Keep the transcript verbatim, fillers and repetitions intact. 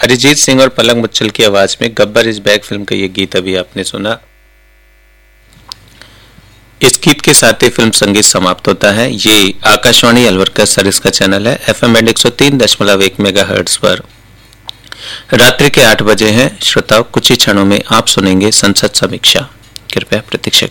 अरिजीत सिंह और पलक मुच्छल की आवाज में गब्बर इज बैक फिल्म का ये गीत अभी आपने सुना। इस गीत के साथ ही फिल्म संगीत समाप्त होता है। ये आकाशवाणी अलवर का सरिस का चैनल है। एफ एम बैंड एक सौ तीन दशमलव एक मेगा हर्ट्ज पर रात्रि के आठ बजे हैं। श्रोताओं, कुछ ही क्षणों में आप सुनेंगे संसद समीक्षा। कृपया प्रतीक्षा